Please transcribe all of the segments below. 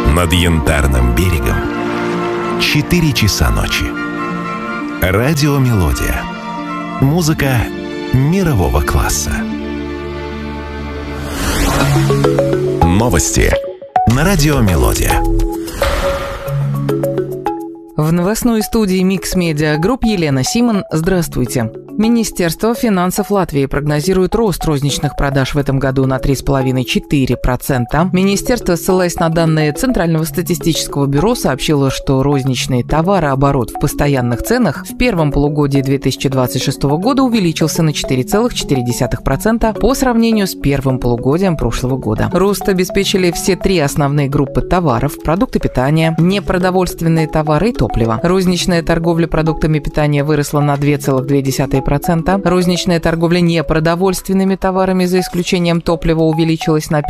Над Янтарным берегом 4 часа ночи. Радиомелодия. Музыка мирового класса. Новости на Радиомелодия. В новостной студии Mix Media Group Елена Симон. Здравствуйте. Министерство финансов Латвии прогнозирует рост розничных продаж в этом году на 3,5–4%. Министерство, ссылаясь на данные Центрального статистического бюро, сообщило, что розничный товарооборот в постоянных ценах в первом полугодии 2026 года увеличился на 4,4% по сравнению с первым полугодием прошлого года. Рост обеспечили все три основные группы товаров – продукты питания, непродовольственные товары и топливо. Розничная торговля продуктами питания выросла на 2,2%. Розничная торговля непродовольственными товарами, за исключением топлива, увеличилась на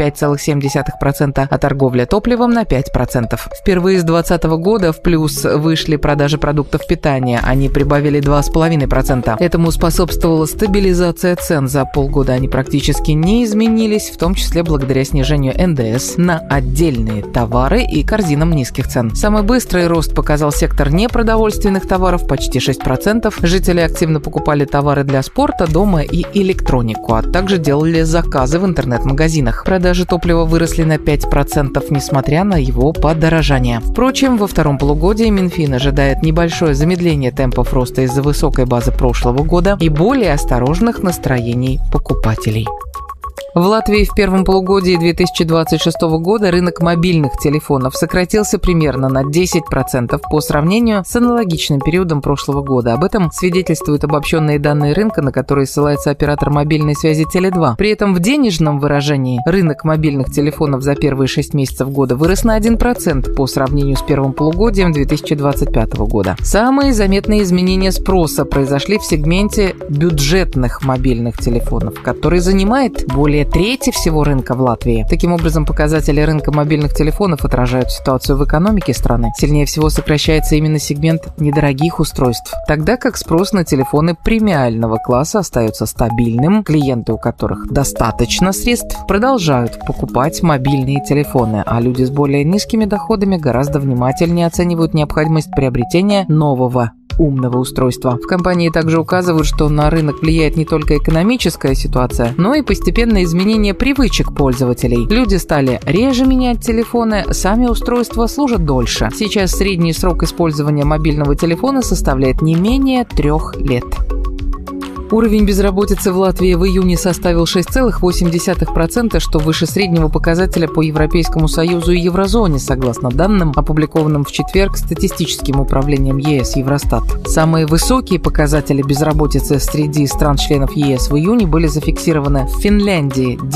5,7%, а торговля топливом на 5%. Впервые с 2020 года в плюс вышли продажи продуктов питания. Они прибавили 2,5%. Этому способствовала стабилизация цен. За полгода они практически не изменились, в том числе благодаря снижению НДС на отдельные товары и корзинам низких цен. Самый быстрый рост показал сектор непродовольственных товаров – почти 6%. Жители активно покупали товары для спорта, дома и электронику, а также делали заказы в интернет-магазинах. Продажи топлива выросли на 5%, несмотря на его подорожание. Впрочем, во втором полугодии Минфин ожидает небольшое замедление темпов роста из-за высокой базы прошлого года и более осторожных настроений покупателей. В Латвии в первом полугодии 2026 года рынок мобильных телефонов сократился примерно на 10% по сравнению с аналогичным периодом прошлого года. Об этом свидетельствуют обобщенные данные рынка, на которые ссылается оператор мобильной связи Теле2. При этом в денежном выражении рынок мобильных телефонов за первые 6 месяцев года вырос на 1% по сравнению с первым полугодием 2025 года. Самые заметные изменения спроса произошли в сегменте бюджетных мобильных телефонов, который занимает более трети всего рынка в Латвии. Таким образом, показатели рынка мобильных телефонов отражают ситуацию в экономике страны. Сильнее всего сокращается именно сегмент недорогих устройств, тогда как спрос на телефоны премиального класса остается стабильным. Клиенты, у которых достаточно средств, продолжают покупать мобильные телефоны, а люди с более низкими доходами гораздо внимательнее оценивают необходимость приобретения нового умного устройства. В компании также указывают, что на рынок влияет не только экономическая ситуация, но и постепенное изменение привычек пользователей. Люди стали реже менять телефоны, сами устройства служат дольше. Сейчас средний срок использования мобильного телефона составляет не менее 3 лет. Уровень безработицы в Латвии в июне составил 6,8%, что выше среднего показателя по Европейскому Союзу и Еврозоне, согласно данным, опубликованным в четверг статистическим управлением ЕС Евростат. Самые высокие показатели безработицы среди стран-членов ЕС в июне были зафиксированы в Финляндии –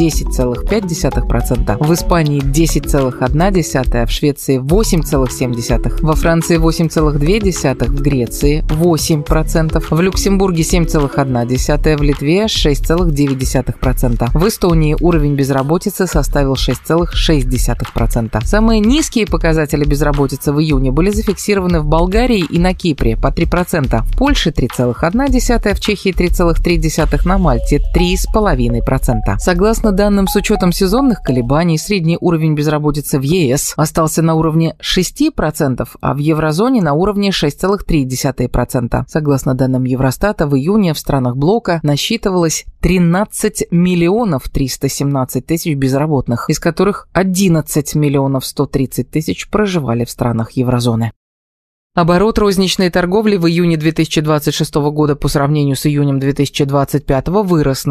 10,5%, в Испании – 10,1%, в Швеции – 8,7%, во Франции – 8,2%, в Греции – 8%, в Люксембурге – 7,1%, в Литве 6,9%. В Эстонии уровень безработицы составил 6,6%. Самые низкие показатели безработицы в июне были зафиксированы в Болгарии и на Кипре по 3%, в Польше 3,1%, в Чехии 3,3%, на Мальте 3,5%. Согласно данным с учетом сезонных колебаний, средний уровень безработицы в ЕС остался на уровне 6%, а в Еврозоне на уровне 6,3%. Согласно данным Евростата, в июне в странах блока насчитывалось 13 миллионов 317 тысяч безработных, из которых 11 миллионов 130 тысяч проживали в странах еврозоны. Оборот розничной торговли в июне 2026 года по сравнению с июнем 2025 вырос на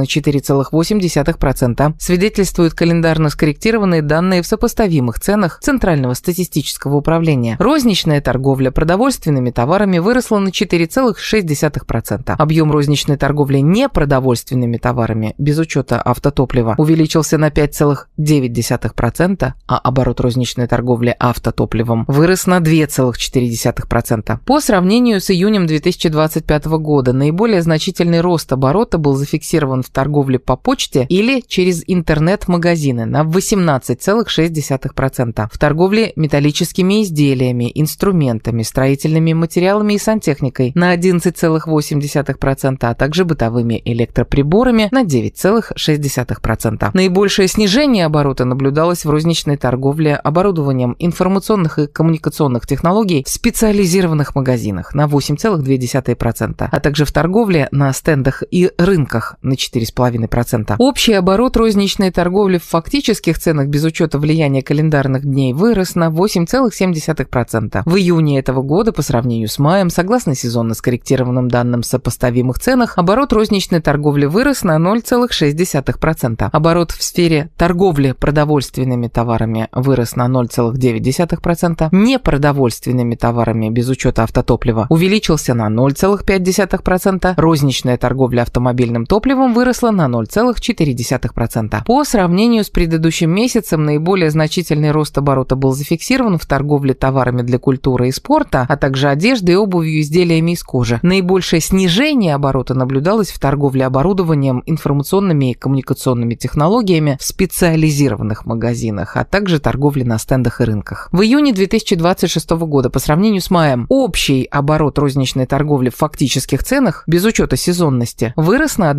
4,8%, свидетельствуют календарно скорректированные данные в сопоставимых ценах Центрального статистического управления. Розничная торговля продовольственными товарами выросла на 4,6%. Объем розничной торговли непродовольственными товарами, без учета автотоплива, увеличился на 5,9%, а оборот розничной торговли автотопливом вырос на 2,4%. 0,2%. По сравнению с июнем 2025 года наиболее значительный рост оборота был зафиксирован в торговле по почте или через интернет-магазины на 18,6%, в торговле металлическими изделиями, инструментами, строительными материалами и сантехникой на 11,8%, а также бытовыми электроприборами на 9,6%. Наибольшее снижение оборота наблюдалось в розничной торговле оборудованием информационных и коммуникационных технологий в специализированных магазинах на 8,2%, а также в торговле на стендах и рынках на 4,5%. Общий оборот розничной торговли в фактических ценах без учета влияния календарных дней вырос на 8,7%. В июне этого года по сравнению с маем, согласно сезонно скорректированным данным сопоставимых ценах, оборот розничной торговли вырос на 0,6%. Оборот в сфере торговли продовольственными товарами вырос на 0,9%. Непродовольственными товарами без учета автотоплива увеличился на 0,5%. Розничная торговля автомобильным топливом выросла на 0,4%. По сравнению с предыдущим месяцем наиболее значительный рост оборота был зафиксирован в торговле товарами для культуры и спорта, а также одеждой и обувью, изделиями из кожи. Наибольшее снижение оборота наблюдалось в торговле оборудованием, информационными и коммуникационными технологиями в специализированных магазинах, а также торговле на стендах и рынках. В июне 2026 года по сравнению с маем общий оборот розничной торговли в фактических ценах без учета сезонности вырос на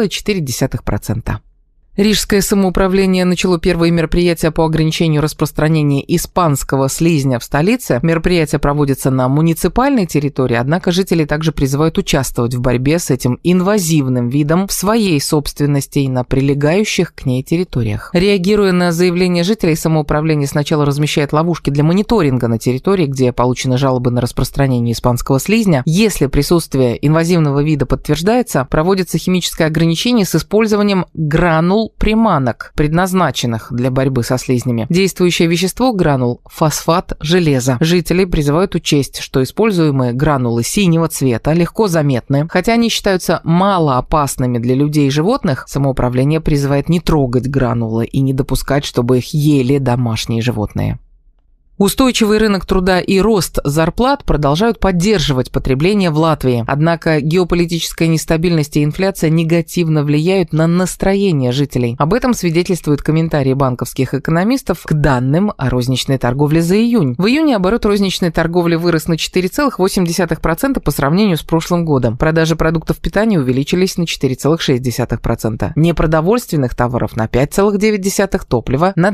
1,4%. Рижское самоуправление начало первые мероприятия по ограничению распространения испанского слизня в столице. Мероприятия проводятся на муниципальной территории, однако жители также призывают участвовать в борьбе с этим инвазивным видом в своей собственности и на прилегающих к ней территориях. Реагируя на заявления жителей, самоуправление сначала размещает ловушки для мониторинга на территории, где получены жалобы на распространение испанского слизня. Если присутствие инвазивного вида подтверждается, проводится химическое ограничение с использованием гранул приманок, предназначенных для борьбы со слизнями. Действующее вещество гранул – фосфат железа. Жители призывают учесть, что используемые гранулы синего цвета легко заметны. Хотя они считаются малоопасными для людей и животных, самоуправление призывает не трогать гранулы и не допускать, чтобы их ели домашние животные. Устойчивый рынок труда и рост зарплат продолжают поддерживать потребление в Латвии. Однако геополитическая нестабильность и инфляция негативно влияют на настроение жителей. Об этом свидетельствуют комментарии банковских экономистов к данным о розничной торговле за июнь. В июне оборот розничной торговли вырос на 4,8% по сравнению с прошлым годом. Продажи продуктов питания увеличились на 4,6%. Непродовольственных товаров на 5,9%, топлива на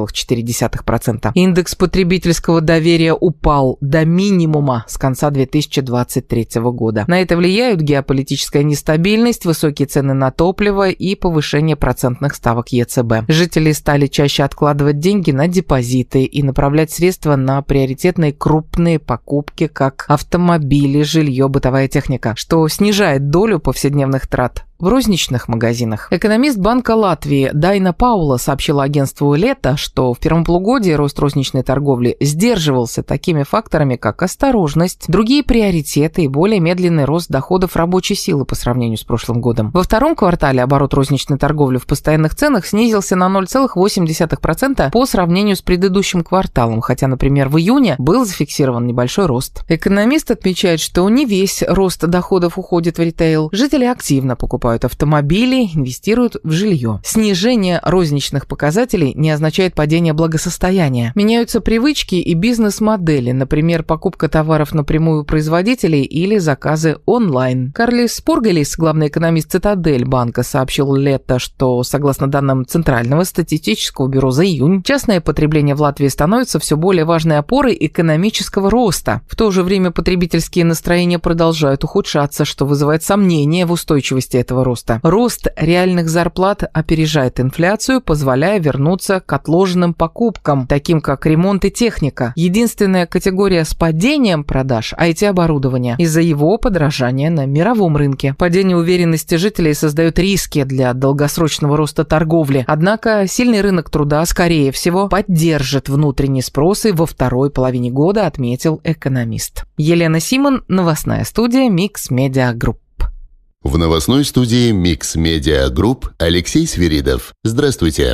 2,4%. Индекс потребительского доверия упал до минимума с конца 2023 года. На это влияют геополитическая нестабильность, высокие цены на топливо и повышение процентных ставок ЕЦБ. Жители стали чаще откладывать деньги на депозиты и направлять средства на приоритетные крупные покупки, как автомобили, жилье, бытовая техника, что снижает долю повседневных трат в розничных магазинах. Экономист Банка Латвии Дайна Паула сообщила агентству «Лето», что в первом полугодии рост розничной торговли сдерживался такими факторами, как осторожность, другие приоритеты и более медленный рост доходов рабочей силы по сравнению с прошлым годом. Во втором квартале оборот розничной торговли в постоянных ценах снизился на 0,8% по сравнению с предыдущим кварталом, хотя, например, в июне был зафиксирован небольшой рост. Экономист отмечает, что не весь рост доходов уходит в ритейл. Жители активно покупают автомобили, инвестируют в жилье. Снижение розничных показателей не означает падение благосостояния. Меняются привычки и бизнес-модели, например, покупка товаров напрямую у производителей или заказы онлайн. Карлис Пургалис, главный экономист Цитадель банка, сообщил «Лето», что, согласно данным Центрального статистического бюро за июнь, частное потребление в Латвии становится все более важной опорой экономического роста. В то же время потребительские настроения продолжают ухудшаться, что вызывает сомнения в устойчивости этого роста. Рост реальных зарплат опережает инфляцию, позволяя вернуться к отложенным покупкам, таким как ремонт и техника. Единственная категория с падением продаж – IT-оборудование, из-за его подорожания на мировом рынке. Падение уверенности жителей создает риски для долгосрочного роста торговли. Однако сильный рынок труда, скорее всего, поддержит внутренний спрос и во второй половине года, отметил экономист. Елена Симон, новостная студия Mix Media Group. В новостной студии Mix Media Group Алексей Свиридов. Здравствуйте.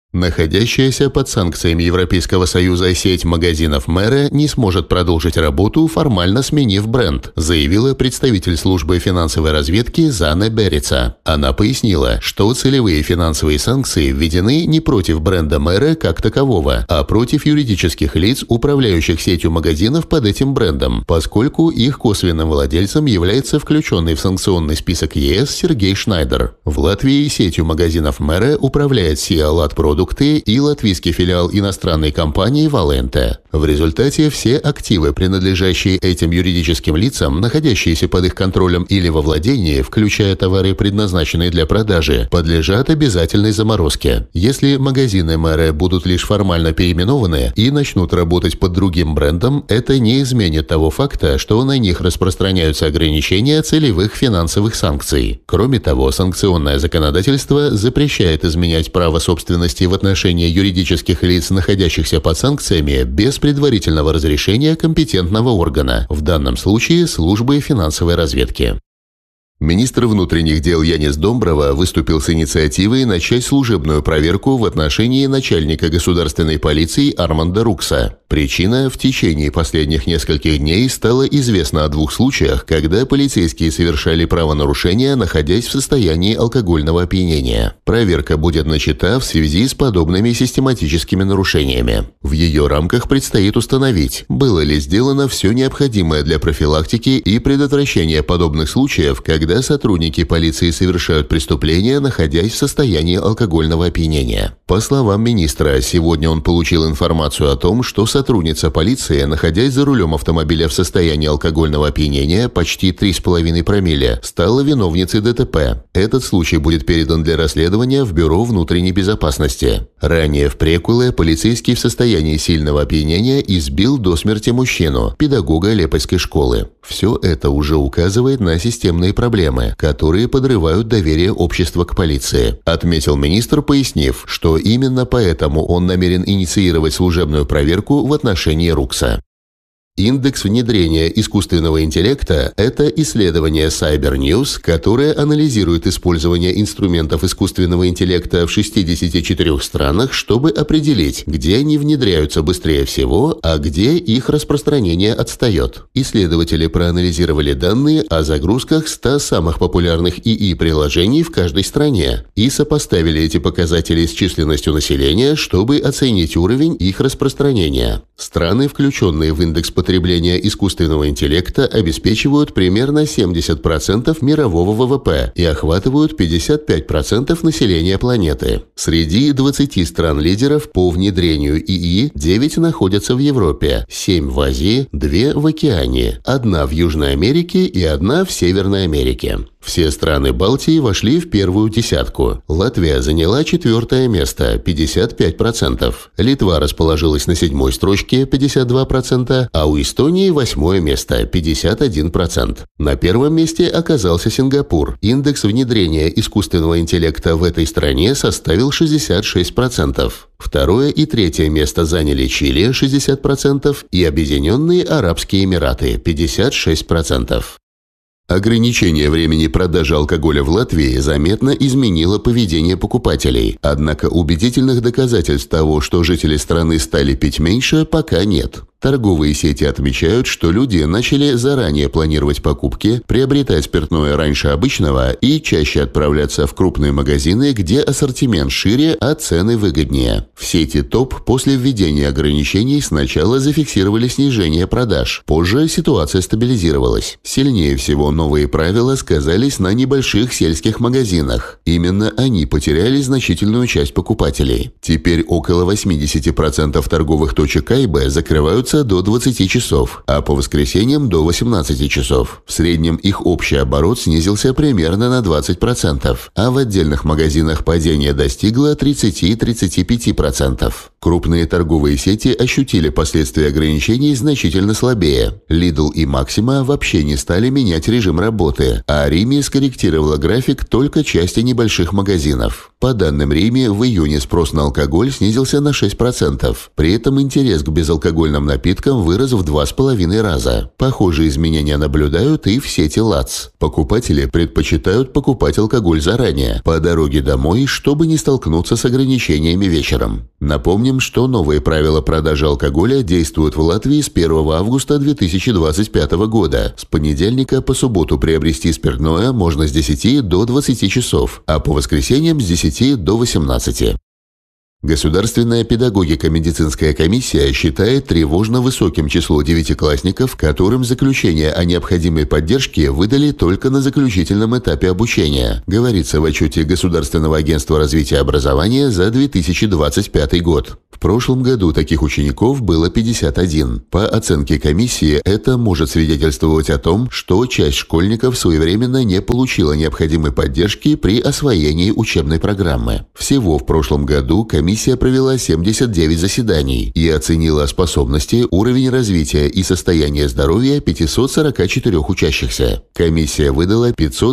Находящаяся под санкциями Европейского Союза сеть магазинов Мэра не сможет продолжить работу, формально сменив бренд, заявила представитель службы финансовой разведки Зана Берица. Она пояснила, что целевые финансовые санкции введены не против бренда Мэра как такового, а против юридических лиц, управляющих сетью магазинов под этим брендом, поскольку их косвенным владельцем является включенный в санкционный список ЕС Сергей Шнайдер. В Латвии сетью магазинов Мэра управляет Sia Lat Product и латвийский филиал иностранной компании Valente. В результате все активы, принадлежащие этим юридическим лицам, находящиеся под их контролем или во владении, включая товары, предназначенные для продажи, подлежат обязательной заморозке. Если магазины Мэра будут лишь формально переименованы и начнут работать под другим брендом, это не изменит того факта, что на них распространяются ограничения целевых финансовых санкций. Кроме того, санкционное законодательство запрещает изменять право собственности в отношении юридических лиц, находящихся под санкциями, без предварительного разрешения компетентного органа, в данном случае службы финансовой разведки. Министр внутренних дел Янис Домброва выступил с инициативой начать служебную проверку в отношении начальника государственной полиции Арманда Рукса. Причина: в течение последних нескольких дней стало известно о 2 случаях, когда полицейские совершали правонарушения, находясь в состоянии алкогольного опьянения. Проверка будет начата в связи с подобными систематическими нарушениями. В ее рамках предстоит установить, было ли сделано все необходимое для профилактики и предотвращения подобных случаев, когда сотрудники полиции совершают преступления, находясь в состоянии алкогольного опьянения. По словам министра, сегодня он получил информацию о том, что сотрудница полиции, находясь за рулем автомобиля в состоянии алкогольного опьянения почти 3,5 промилле, стала виновницей ДТП. Этот случай будет передан для расследования в Бюро внутренней безопасности. Ранее в Прекуле полицейский в состоянии сильного опьянения избил до смерти мужчину, педагога Лепойской школы. Все это уже указывает на системные проблемы, которые подрывают доверие общества к полиции, отметил министр, пояснив, что именно поэтому он намерен инициировать служебную проверку в отношении Рукса. Индекс внедрения искусственного интеллекта – это исследование Cybernews, которое анализирует использование инструментов искусственного интеллекта в 64 странах, чтобы определить, где они внедряются быстрее всего, а где их распространение отстает. Исследователи проанализировали данные о загрузках 100 самых популярных ИИ-приложений в каждой стране и сопоставили эти показатели с численностью населения, чтобы оценить уровень их распространения. Страны, включенные в индекс потребления искусственного интеллекта, обеспечивают примерно 70% мирового ВВП и охватывают 55% населения планеты. Среди 20 стран-лидеров по внедрению ИИ 9 находятся в Европе, 7 в Азии, 2 в Океании, 1 в Южной Америке и 1 в Северной Америке. Все страны Балтии вошли в первую десятку. Латвия заняла 4-е место – 55%. Литва расположилась на 7-й строчке – 52%, а у Эстонии 8-е место – 51%. На 1-м месте оказался Сингапур. Индекс внедрения искусственного интеллекта в этой стране составил 66%. 2-е и 3-е место заняли Чили – 60% и Объединенные Арабские Эмираты – 56%. Ограничение времени продажи алкоголя в Латвии заметно изменило поведение покупателей, однако убедительных доказательств того, что жители страны стали пить меньше, пока нет. Торговые сети отмечают, что люди начали заранее планировать покупки, приобретать спиртное раньше обычного и чаще отправляться в крупные магазины, где ассортимент шире, а цены выгоднее. В сети ТОП после введения ограничений сначала зафиксировали снижение продаж, позже ситуация стабилизировалась. Сильнее всего новые правила сказались на небольших сельских магазинах. Именно они потеряли значительную часть покупателей. Теперь около 80% торговых точек АйБ закрываются до 20 часов, а по воскресеньям до 18 часов. В среднем их общий оборот снизился примерно на 20%, а в отдельных магазинах падение достигло 30-35%. Крупные торговые сети ощутили последствия ограничений значительно слабее. Lidl и Maxima вообще не стали менять режим режим работы, а Риме скорректировала график только части небольших магазинов. По данным Риме, в июне спрос на алкоголь снизился на 6%. При этом интерес к безалкогольным напиткам вырос в 2,5 раза. Похожие изменения наблюдают и в сети ЛАЦ. Покупатели предпочитают покупать алкоголь заранее, по дороге домой, чтобы не столкнуться с ограничениями вечером. Напомним, что новые правила продажи алкоголя действуют в Латвии с 1 августа 2025 года. С понедельника по субботу приобрести спиртное можно с 10 до 20 часов, а по воскресеньям с 10 до 18. Государственная педагогико-медицинская комиссия считает тревожно высоким число девятиклассников, которым заключение о необходимой поддержке выдали только на заключительном этапе обучения, говорится в отчете Государственного агентства развития образования за 2025 год. В прошлом году таких учеников было 51. По оценке комиссии, это может свидетельствовать о том, что часть школьников своевременно не получила необходимой поддержки при освоении учебной программы. Всего в прошлом году комиссия провела 79 заседаний и оценила способности, уровень развития и состояние здоровья 544 учащихся. Комиссия выдала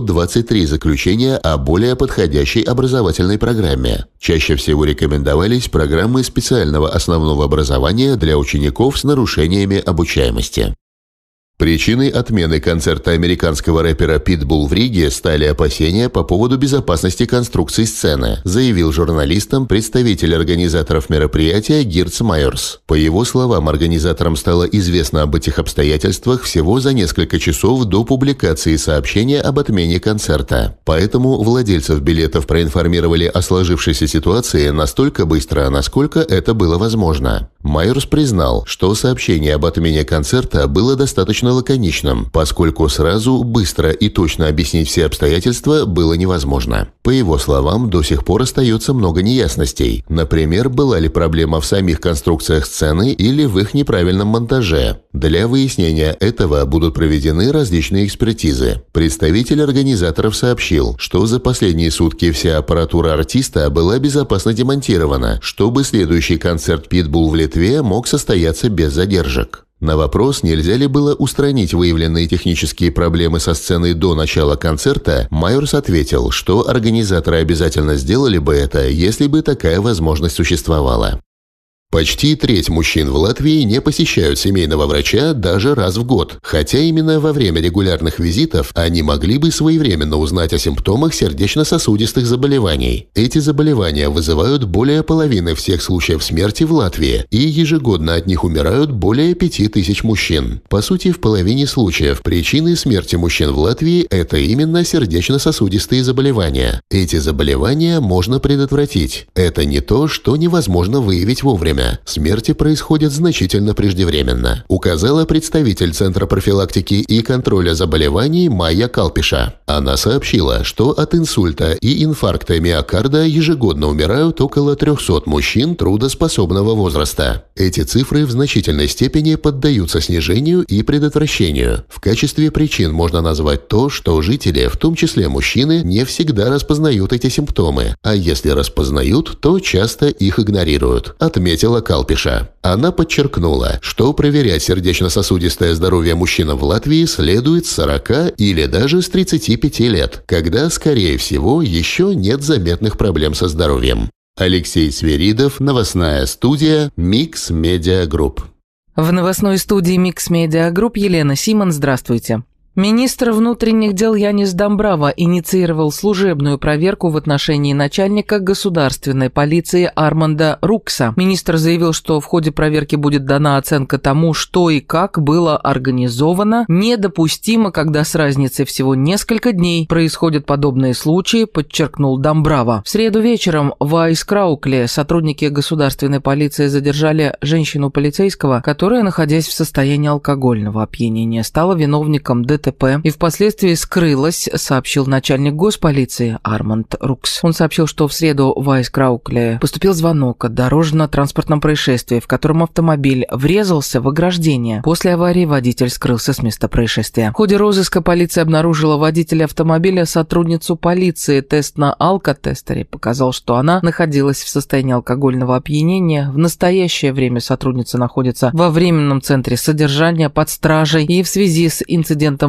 523 заключения о более подходящей образовательной программе. Чаще всего рекомендовались программы специального основного образования для учеников с нарушениями обучаемости. Причиной отмены концерта американского рэпера Pitbull в Риге стали опасения по поводу безопасности конструкции сцены, заявил журналистам представитель организаторов мероприятия Гирц Майерс. По его словам, организаторам стало известно об этих обстоятельствах всего за несколько часов до публикации сообщения об отмене концерта. Поэтому владельцев билетов проинформировали о сложившейся ситуации настолько быстро, насколько это было возможно. Майерс признал, что сообщение об отмене концерта было достаточно лаконичным, поскольку сразу, быстро и точно объяснить все обстоятельства было невозможно. По его словам, до сих пор остается много неясностей. Например, была ли проблема в самих конструкциях сцены или в их неправильном монтаже. Для выяснения этого будут проведены различные экспертизы. Представитель организаторов сообщил, что за последние сутки вся аппаратура артиста была безопасно демонтирована, чтобы следующий концерт Pitbull в Литве мог состояться без задержек. На вопрос, нельзя ли было устранить выявленные технические проблемы со сценой до начала концерта, Майерс ответил, что организаторы обязательно сделали бы это, если бы такая возможность существовала. Почти треть мужчин в Латвии не посещают семейного врача даже раз в год, хотя именно во время регулярных визитов они могли бы своевременно узнать о симптомах сердечно-сосудистых заболеваний. Эти заболевания вызывают более половины всех случаев смерти в Латвии, и ежегодно от них умирают более 5000 мужчин. По сути, в половине случаев причины смерти мужчин в Латвии – это именно сердечно-сосудистые заболевания. Эти заболевания можно предотвратить. Это не то, что невозможно выявить вовремя. Смерти происходят значительно преждевременно, указала представитель Центра профилактики и контроля заболеваний Майя Калпиша. Она сообщила, что от инсульта и инфаркта миокарда ежегодно умирают около 300 мужчин трудоспособного возраста. Эти цифры в значительной степени поддаются снижению и предотвращению. В качестве причин можно назвать то, что жители, в том числе мужчины, не всегда распознают эти симптомы, а если распознают, то часто их игнорируют, отметила Калпиша. Она подчеркнула, что проверять сердечно-сосудистое здоровье мужчинам в Латвии следует с 40 или даже с 35 лет, когда, скорее всего, еще нет заметных проблем со здоровьем. Алексей Свиридов, новостная студия Mix Media Group. В новостной студии Mix Media Group Елена Симон, здравствуйте. Министр внутренних дел Янис Дамбрава инициировал служебную проверку в отношении начальника государственной полиции Арманда Рукса. Министр заявил, что в ходе проверки будет дана оценка тому, что и как было организовано. Недопустимо, когда с разницей всего несколько дней происходят подобные случаи, подчеркнул Дамбрава. В среду вечером в Айскраукле сотрудники государственной полиции задержали женщину-полицейского, которая, находясь в состоянии алкогольного опьянения, стала виновником ДТП и впоследствии скрылась, сообщил начальник госполиции Арманд Рукс. Он сообщил, что в среду в Айскраукле поступил звонок о дорожно-транспортном происшествии, в котором автомобиль врезался в ограждение. После аварии водитель скрылся с места происшествия. В ходе розыска полиция обнаружила водителя автомобиля сотрудницу полиции. Тест на алкотестере показал, что она находилась в состоянии алкогольного опьянения. В настоящее время сотрудница находится во временном центре содержания под стражей и в связи с инцидентом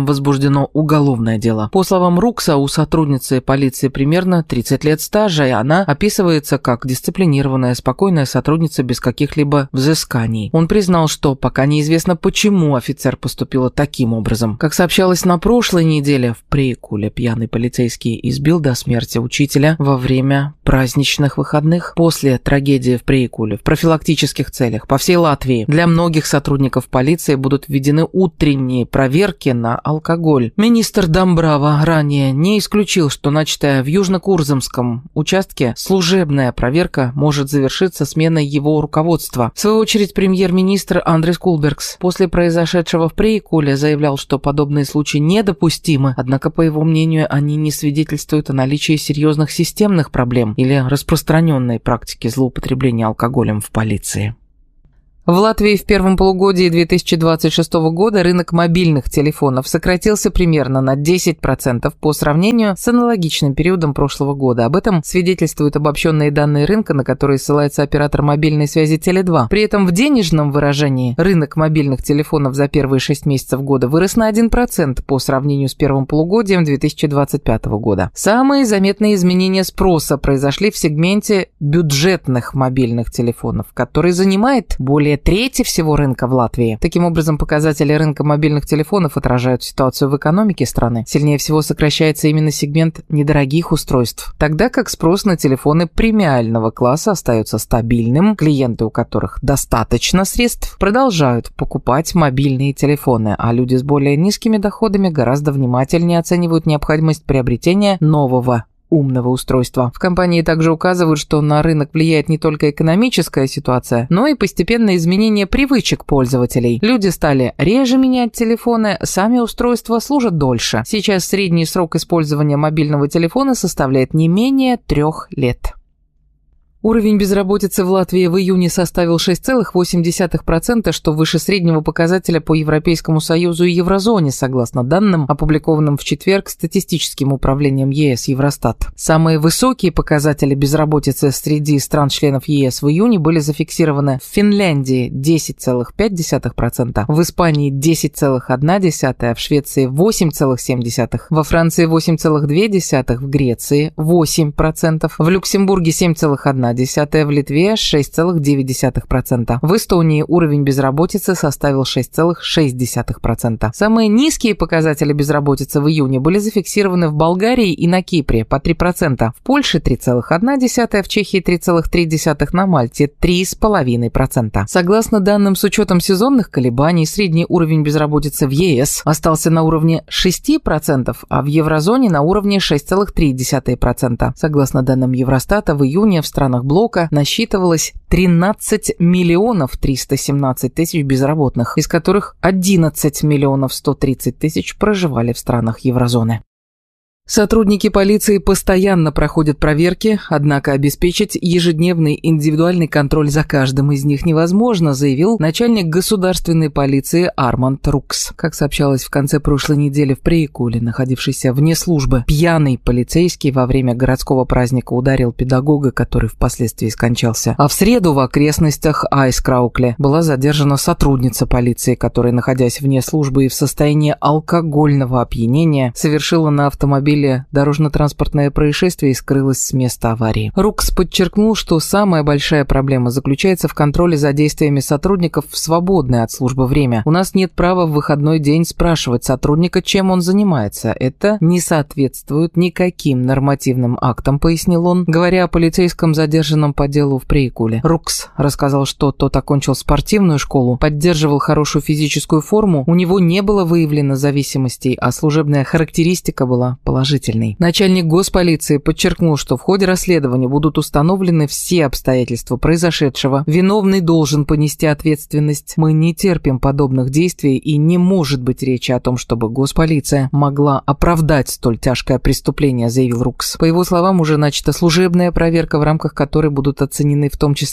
возбуждено уголовное дело. По словам Рукса, у сотрудницы полиции примерно 30 лет стажа, и она описывается как дисциплинированная, спокойная сотрудница без каких-либо взысканий. Он признал, что пока неизвестно, почему офицер поступила таким образом. Как сообщалось на прошлой неделе, в Преикуле пьяный полицейский избил до смерти учителя во время праздничных выходных. После трагедии в Преикуле в профилактических целях по всей Латвии для многих сотрудников полиции будут введены утренние проверки на алкоголь. Министр Домбрава ранее не исключил, что начатая в Южно-Курзамском участке служебная проверка может завершиться сменой его руководства. В свою очередь, премьер-министр Андрис Кулбергс после произошедшего в Преикуле заявлял, что подобные случаи недопустимы, однако, по его мнению, они не свидетельствуют о наличии серьезных системных проблем или распространенной практики злоупотребления алкоголем в полиции. В Латвии в первом полугодии 2026 года рынок мобильных телефонов сократился примерно на 10% по сравнению с аналогичным периодом прошлого года. Об этом свидетельствуют обобщенные данные рынка, на которые ссылается оператор мобильной связи Теле2. При этом в денежном выражении рынок мобильных телефонов за первые 6 месяцев года вырос на 1% по сравнению с первым полугодием 2025 года. Самые заметные изменения спроса произошли в сегменте бюджетных мобильных телефонов, который занимает более трети всего рынка в Латвии. Таким образом, показатели рынка мобильных телефонов отражают ситуацию в экономике страны. Сильнее всего сокращается именно сегмент недорогих устройств, тогда как спрос на телефоны премиального класса остается стабильным. Клиенты, у которых достаточно средств, продолжают покупать мобильные телефоны, а люди с более низкими доходами гораздо внимательнее оценивают необходимость приобретения нового умного устройства. В компании также указывают, что на рынок влияет не только экономическая ситуация, но и постепенное изменение привычек пользователей. Люди стали реже менять телефоны, сами устройства служат дольше. Сейчас средний срок использования мобильного телефона составляет не менее 3 лет. Уровень безработицы в Латвии в июне составил 6,8%, что выше среднего показателя по Европейскому Союзу и Еврозоне, согласно данным, опубликованным в четверг статистическим управлением ЕС Евростат. Самые высокие показатели безработицы среди стран-членов ЕС в июне были зафиксированы в Финляндии 10,5%, в Испании 10,1%, а в Швеции 8,7%, во Франции 8,2%, в Греции 8%, в Люксембурге 7,1%, в Литве 6,9%. В Эстонии уровень безработицы составил 6,6%. Самые низкие показатели безработицы в июне были зафиксированы в Болгарии и на Кипре по 3%, в Польше 3,1%, в Чехии 3,3%, на Мальте 3,5%. Согласно данным с учетом сезонных колебаний, средний уровень безработицы в ЕС остался на уровне 6%, а в Еврозоне на уровне 6,3%. Согласно данным Евростата, в июне в странах блока насчитывалось 13 миллионов 317 тысяч безработных, из которых 11 миллионов 130 тысяч проживали в странах еврозоны. Сотрудники полиции постоянно проходят проверки, однако обеспечить ежедневный индивидуальный контроль за каждым из них невозможно, заявил начальник государственной полиции Арманд Рукс. Как сообщалось в конце прошлой недели в Преикуле, находившийся вне службы, пьяный полицейский во время городского праздника ударил педагога, который впоследствии скончался. А в среду в окрестностях Айскраукле была задержана сотрудница полиции, которая, находясь вне службы и в состоянии алкогольного опьянения, совершила на автомобиле дорожно-транспортное происшествие и скрылась с места аварии. Рукс подчеркнул, что самая большая проблема заключается в контроле за действиями сотрудников в свободное от службы время. У нас нет права в выходной день спрашивать сотрудника, чем он занимается. Это не соответствует никаким нормативным актам, пояснил он, говоря о полицейском задержанном по делу в Преикуле. Рукс рассказал, что тот окончил спортивную школу, поддерживал хорошую физическую форму, у него не было выявлено зависимостей, а служебная характеристика была положительной. Начальник госполиции подчеркнул, что в ходе расследования будут установлены все обстоятельства произошедшего. Виновный должен понести ответственность. Мы не терпим подобных действий, и не может быть речи о том, чтобы госполиция могла оправдать столь тяжкое преступление, заявил Рукс. По его словам, уже начата служебная проверка, в рамках которой будут оценены в том числе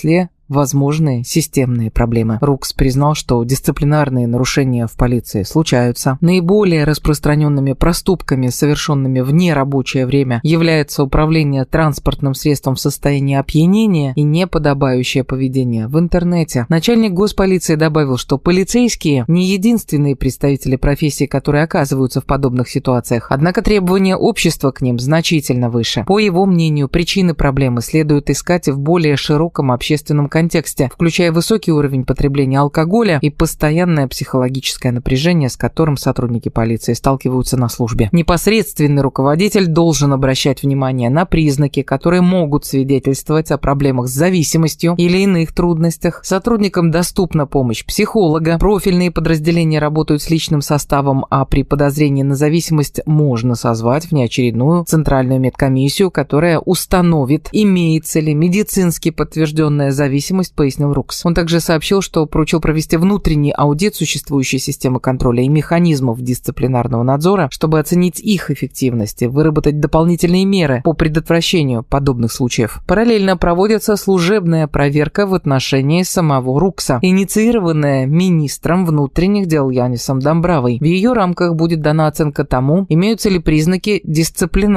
возможные системные проблемы. Рукс признал, что дисциплинарные нарушения в полиции случаются. Наиболее распространенными проступками, совершенными в нерабочее время, является управление транспортным средством в состоянии опьянения и неподобающее поведение в интернете. Начальник госполиции добавил, что полицейские не единственные представители профессии, которые оказываются в подобных ситуациях, однако требования общества к ним значительно выше. По его мнению, причины проблемы следует искать в более широком общественном контексте, включая высокий уровень потребления алкоголя и постоянное психологическое напряжение, с которым сотрудники полиции сталкиваются на службе. Непосредственный руководитель должен обращать внимание на признаки, которые могут свидетельствовать о проблемах с зависимостью или иных трудностях. Сотрудникам доступна помощь психолога, профильные подразделения работают с личным составом, а при подозрении на зависимость можно созвать внеочередную центральную медкомиссию, которая установит, имеется ли медицински подтвержденная зависимость, пояснил Рукс. Он также сообщил, что поручил провести внутренний аудит существующей системы контроля и механизмов дисциплинарного надзора, чтобы оценить их эффективность и выработать дополнительные меры по предотвращению подобных случаев. Параллельно проводится служебная проверка в отношении самого Рукса, инициированная министром внутренних дел Янисом Домбравой. В ее рамках будет дана оценка тому, имеются ли признаки дисциплинарного